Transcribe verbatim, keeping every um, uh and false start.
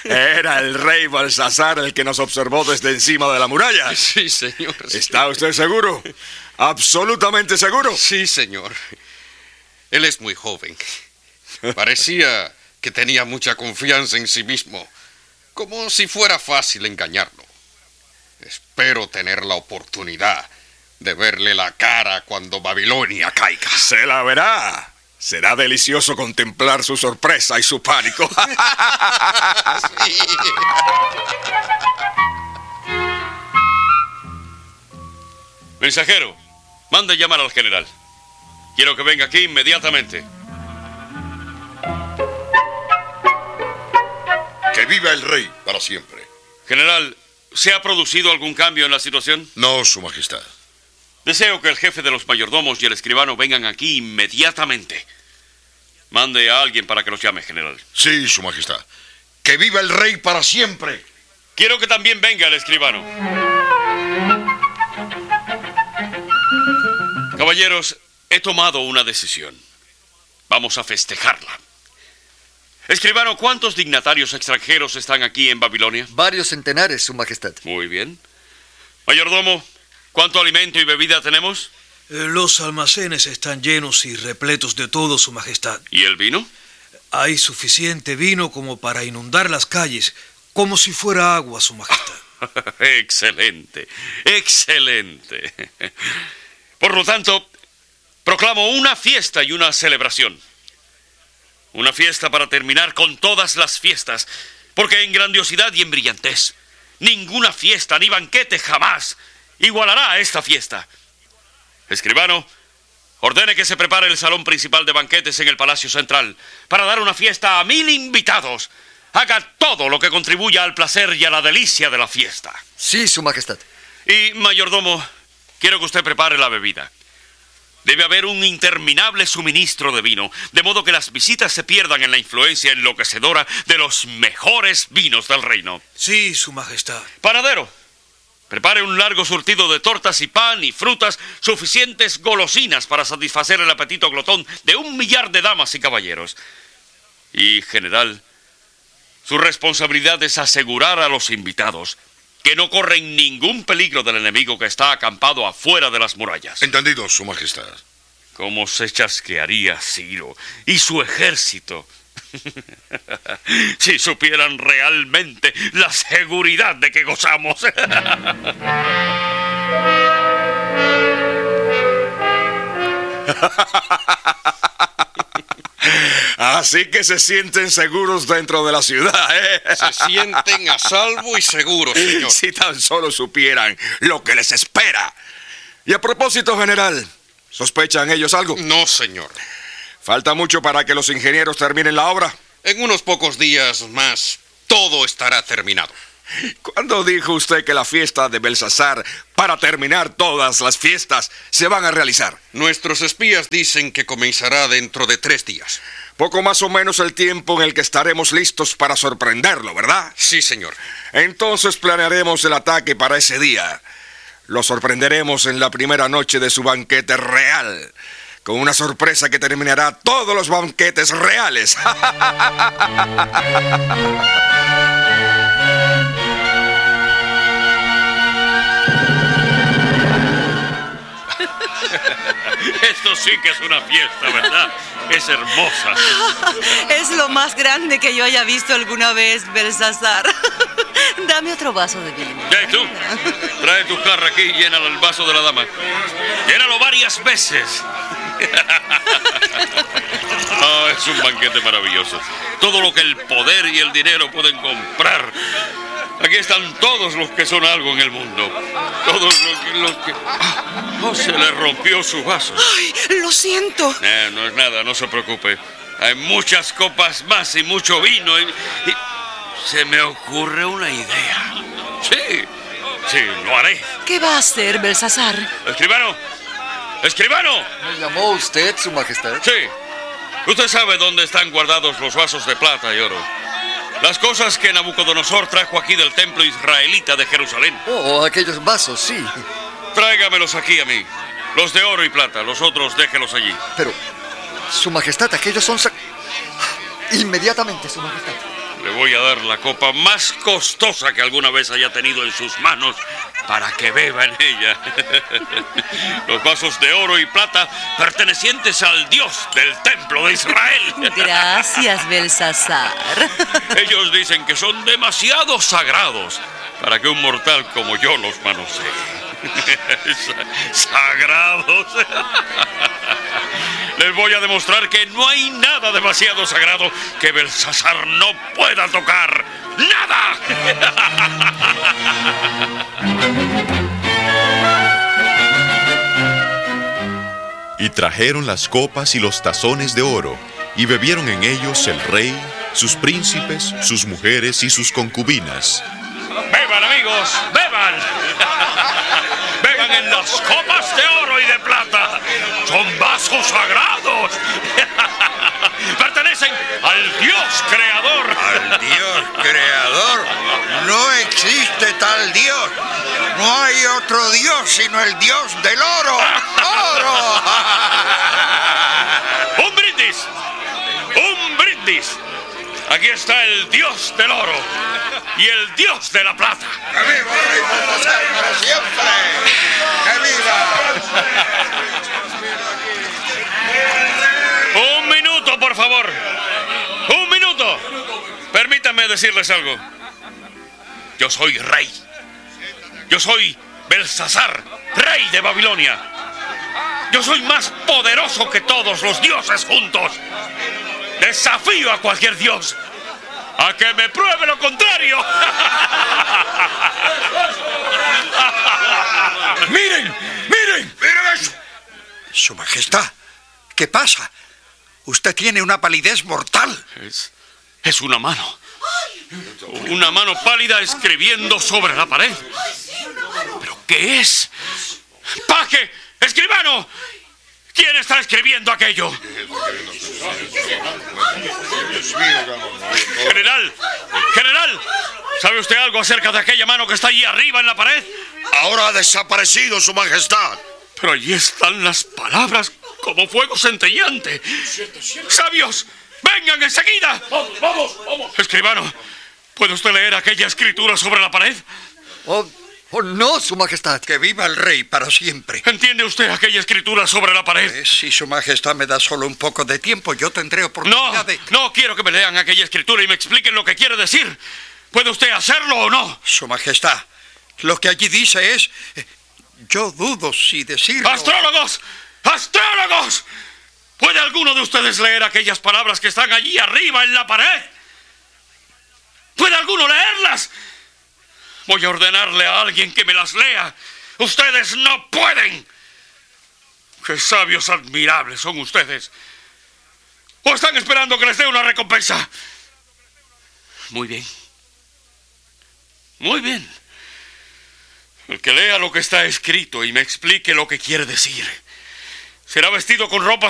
Era el rey Belsasar el que nos observó desde encima de la muralla. Sí, señor. ¿Está usted seguro? ¿Absolutamente seguro? Sí, señor. Él es muy joven. Parecía que tenía mucha confianza en sí mismo, como si fuera fácil engañarlo. Espero tener la oportunidad de verle la cara cuando Babilonia caiga. Se la verá. Será delicioso contemplar su sorpresa y su pánico. Sí. Mensajero, mande llamar al general. Quiero que venga aquí inmediatamente. Que viva el rey para siempre. General, ¿se ha producido algún cambio en la situación? No, Su Majestad. Deseo que el jefe de los mayordomos y el escribano vengan aquí inmediatamente. Mande a alguien para que los llame, general. Sí, Su Majestad. Que viva el rey para siempre. Quiero que también venga el escribano. Caballeros, he tomado una decisión. Vamos a festejarla. Escribano, ¿cuántos dignatarios extranjeros están aquí en Babilonia? Varios centenares, Su Majestad. Muy bien. Mayordomo, ¿cuánto alimento y bebida tenemos? Eh, Los almacenes están llenos y repletos de todo, Su Majestad. ¿Y el vino? Hay suficiente vino como para inundar las calles, como si fuera agua, Su Majestad. Excelente, excelente. Por lo tanto, proclamo una fiesta y una celebración. Una fiesta para terminar con todas las fiestas, porque en grandiosidad y en brillantez, ninguna fiesta ni banquete jamás igualará a esta fiesta. Escribano, ordene que se prepare el salón principal de banquetes en el Palacio Central para dar una fiesta a mil invitados. Haga todo lo que contribuya al placer y a la delicia de la fiesta. Sí, Su Majestad. Y, mayordomo, quiero que usted prepare la bebida. Debe haber un interminable suministro de vino, de modo que las visitas se pierdan en la influencia enloquecedora de los mejores vinos del reino. Sí, Su Majestad. Panadero, prepare un largo surtido de tortas y pan y frutas, suficientes golosinas para satisfacer el apetito glotón de un millar de damas y caballeros. Y, general, su responsabilidad es asegurar a los invitados que no corren ningún peligro del enemigo que está acampado afuera de las murallas. Entendido, Su Majestad. ¿Cómo se chasquearía Ciro y su ejército si supieran realmente la seguridad de que gozamos? Así que se sienten seguros dentro de la ciudad, ¿eh? Se sienten a salvo y seguros, señor. Si tan solo supieran lo que les espera. Y a propósito, general, ¿sospechan ellos algo? No, señor. ¿Falta mucho para que los ingenieros terminen la obra? En unos pocos días más, todo estará terminado. ¿Cuándo dijo usted que la fiesta de Belsasar, para terminar todas las fiestas, se van a realizar? Nuestros espías dicen que comenzará dentro de tres días. Poco más o menos el tiempo en el que estaremos listos para sorprenderlo, ¿verdad? Sí, señor. Entonces planearemos el ataque para ese día. Lo sorprenderemos en la primera noche de su banquete real, con una sorpresa que terminará todos los banquetes reales. Esto sí que es una fiesta, ¿verdad? Es hermosa. Es lo más grande que yo haya visto alguna vez, Belsasar. Dame otro vaso de vino. ¿Y tú? Trae tu jarra aquí y llénalo el vaso de la dama. Llénalo varias veces. Oh, es un banquete maravilloso. Todo lo que el poder y el dinero pueden comprar. Aquí están todos los que son algo en el mundo. Todos los que... Los que... Oh, se le rompió su vaso. Ay, lo siento. Eh, no es nada, no se preocupe. Hay muchas copas más y mucho vino. Y, y... Se me ocurre una idea. Sí, sí, lo haré. ¿Qué va a hacer, Belsasar? Escribano, escribano. ¿Me llamó usted, Su Majestad? Sí. Usted sabe dónde están guardados los vasos de plata y oro. Las cosas que Nabucodonosor trajo aquí del templo israelita de Jerusalén. Oh, aquellos vasos, sí. Tráigamelos aquí a mí. Los de oro y plata, los otros déjelos allí. Pero, Su Majestad, aquellos son... Sa... Inmediatamente, Su Majestad. Le voy a dar la copa más costosa que alguna vez haya tenido en sus manos para que beba en ella. Los vasos de oro y plata pertenecientes al Dios del templo de Israel. Gracias, Belsasar. Ellos dicen que son demasiado sagrados para que un mortal como yo los manosee. Sagrados. Les voy a demostrar que no hay nada demasiado sagrado que Belsasar no pueda tocar. ¡Nada! Y trajeron las copas y los tazones de oro, y bebieron en ellos el rey, sus príncipes, sus mujeres y sus concubinas. ¡Beban, amigos! ¡Beban! ¡Beban en las copas de oro y de plata! ¡Son vasos sagrados! ¡Pertenecen al Dios creador! ¿Al Dios creador? No existe tal Dios. No hay otro Dios sino el Dios del oro. ¡Oro! ¡Un brindis! ¡Un brindis! Aquí está el Dios del oro y el Dios de la plata. ¡Que viva el rey Belsasar para siempre! ¡Que viva! Un minuto, por favor. Un minuto. Permítanme decirles algo. Yo soy rey. Yo soy Belsasar, rey de Babilonia. Yo soy más poderoso que todos los dioses juntos. Desafío a cualquier dios a que me pruebe lo contrario. ¡Miren! ¡Miren! ¡Miren eso! Su Majestad, ¿qué pasa? Usted tiene una palidez mortal. Es, es una mano. Una mano pálida escribiendo sobre la pared. ¿Pero qué es? ¡Paje! ¡Escribano! ¿Quién está escribiendo aquello? General, general, ¿sabe usted algo acerca de aquella mano que está allí arriba en la pared? Ahora ha desaparecido, Su Majestad. Pero allí están las palabras como fuego centellante. ¡Sabios! ¡Vengan enseguida! ¡Vamos, vamos, vamos! Escribano, ¿puede usted leer aquella escritura sobre la pared? Oh, oh no, Su Majestad. Que viva el rey para siempre. ¿Entiende usted aquella escritura sobre la pared? Eh, si Su Majestad me da solo un poco de tiempo, yo tendré oportunidad No, de... no quiero que me lean aquella escritura y me expliquen lo que quiere decir. ¿Puede usted hacerlo o no? Su Majestad, lo que allí dice es... eh, yo dudo si decirlo... ¡Astrólogos! ¡Astrólogos! ¿Puede alguno de ustedes leer aquellas palabras que están allí arriba en la pared? ¿Puede alguno leerlas? Voy a ordenarle a alguien que me las lea. ¡Ustedes no pueden! ¡Qué sabios admirables son ustedes! ¿O están esperando que les dé una recompensa? Muy bien. Muy bien. El que lea lo que está escrito y me explique lo que quiere decir será vestido con ropa